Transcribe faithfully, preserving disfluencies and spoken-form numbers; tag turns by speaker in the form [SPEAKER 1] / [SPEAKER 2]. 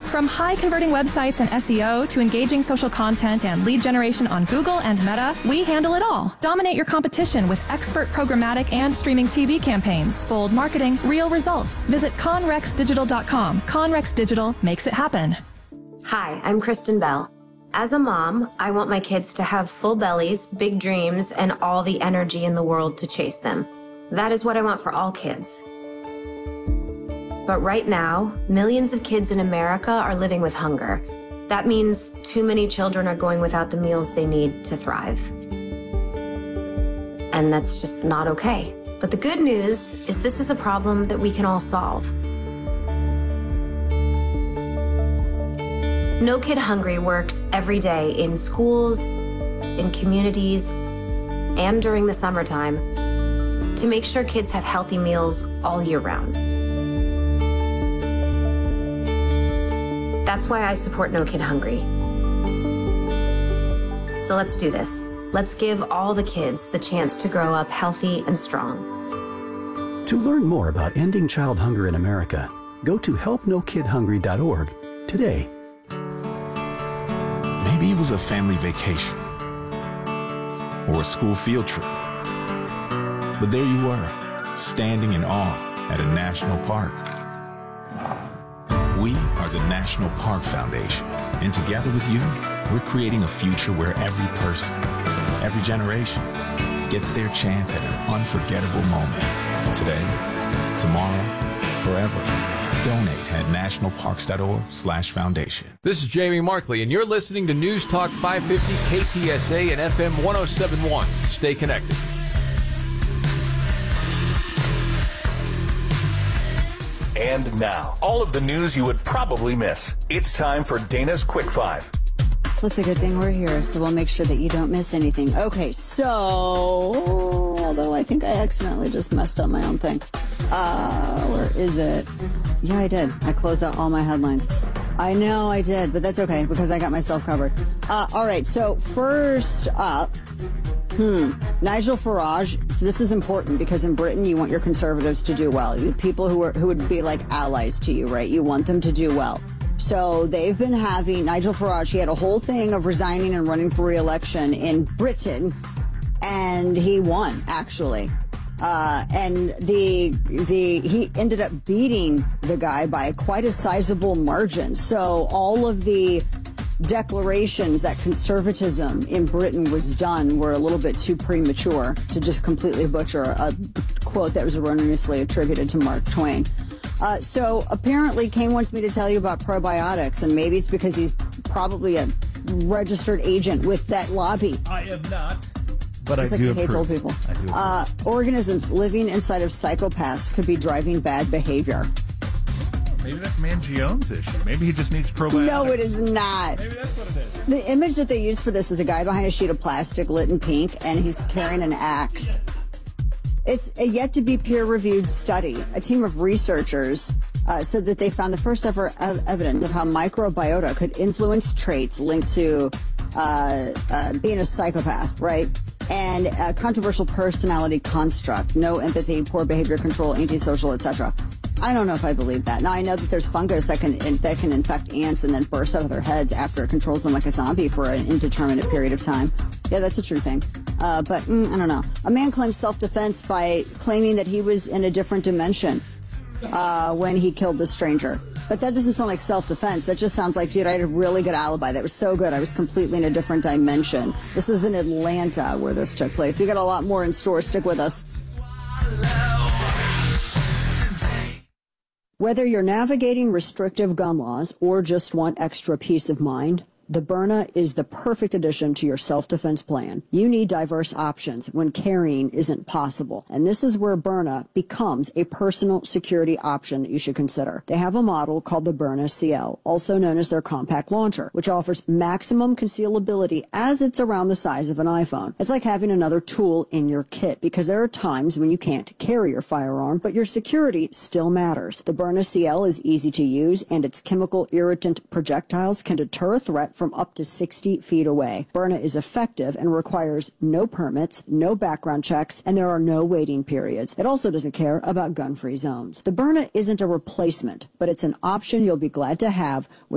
[SPEAKER 1] From high-converting websites and S E O to engaging social content and lead generation on Google and Meta, we handle it all. Dominate your competition with expert programmatic and streaming T V campaigns. Bold marketing, real results. Visit conrex digital dot com. Conrex Digital makes it happen.
[SPEAKER 2] Hi, I'm Kristen Bell. As a mom, I want my kids to have full bellies, big dreams, and all the energy in the world to chase them. That is what I want for all kids. But right now, millions of kids in America are living with hunger. That means too many children are going without the meals they need to thrive. And that's just not okay. But the good news is this is a problem that we can all solve. No Kid Hungry works every day in schools, in communities, and during the summertime to make sure kids have healthy meals all year round. That's why I support No Kid Hungry. So let's do this. Let's give all the kids the chance to grow up healthy and strong.
[SPEAKER 3] To learn more about ending child hunger in America, go to help no kid hungry dot org today.
[SPEAKER 4] Maybe it was a family vacation or a school field trip. But there you were, standing in awe at a national park. We are the National Park Foundation, and together with you, we're creating a future where every person, every generation, gets their chance at an unforgettable moment. Today, tomorrow, forever. Donate at national parks dot org slash foundation.
[SPEAKER 5] This is Jamie Markley, and you're listening to News Talk five fifty K T S A and F M one oh seven point one. Stay connected.
[SPEAKER 6] And now, all of the news you would probably miss. It's time for Dana's Quick Five.
[SPEAKER 7] Well, it's a good thing we're here, so we'll make sure that you don't miss anything. Okay, so, although I think I accidentally just messed up my own thing. Uh, where is it? Yeah, I did. I closed out all my headlines. I know I did, but that's okay because I got myself covered. Uh, all right, so first up, hmm, Nigel Farage. So this is important because in Britain you want your conservatives to do well. The people who are who would be like allies to you, right? You want them to do well. So they've been having Nigel Farage. He had a whole thing of resigning and running for re-election in Britain, and he won actually. Uh, and the the he ended up beating the guy by quite a sizable margin. So all of the declarations that conservatism in Britain was done were a little bit too premature to just completely butcher a quote that was erroneously attributed to Mark Twain. Uh, so apparently Kane wants me to tell you about probiotics, and maybe it's because he's probably a registered agent with that lobby.
[SPEAKER 8] I am not. But
[SPEAKER 7] Just
[SPEAKER 8] I
[SPEAKER 7] like
[SPEAKER 8] do
[SPEAKER 7] he
[SPEAKER 8] approve.
[SPEAKER 7] hates old people.
[SPEAKER 8] I do
[SPEAKER 7] uh, organisms living inside of psychopaths could be driving bad behavior.
[SPEAKER 8] Maybe that's Mangione's issue. Maybe he just needs probiotics.
[SPEAKER 7] No, it is not.
[SPEAKER 8] Maybe that's what it is.
[SPEAKER 7] The image that they use for this is a guy behind a sheet of plastic lit in pink, and he's carrying an axe. It's a yet-to-be peer-reviewed study. A team of researchers uh, said that they found the first-ever ev- evidence of how microbiota could influence traits linked to uh, uh, being a psychopath, right? And a controversial personality construct, no empathy, poor behavior control, antisocial, et cetera. I don't know if I believe that. Now, I know that there's fungus that can in, that can infect ants and then burst out of their heads after it controls them like a zombie for an indeterminate period of time. Yeah, that's a true thing. Uh, but mm, I don't know. A man claims self-defense by claiming that he was in a different dimension uh, when he killed the stranger. But that doesn't sound like self-defense. That just sounds like, dude, I had a really good alibi. That was so good. I was completely in a different dimension. This was in Atlanta where this took place. We got a lot more in store. Stick with us. Whether you're navigating restrictive gun laws or just want extra peace of mind, the Byrna is the perfect addition to your self-defense plan. You need diverse options when carrying isn't possible. And this is where Byrna becomes a personal security option that you should consider. They have a model called the Byrna C L, also known as their compact launcher, which offers maximum concealability as it's around the size of an iPhone. It's like having another tool in your kit because there are times when you can't carry your firearm, but your security still matters. The Byrna C L is easy to use, and its chemical irritant projectiles can deter a threat from up to sixty feet away. Byrna is effective and requires no permits, no background checks, and there are no waiting periods. It also doesn't care about gun-free zones. The Byrna isn't a replacement, but it's an option you'll be glad to have when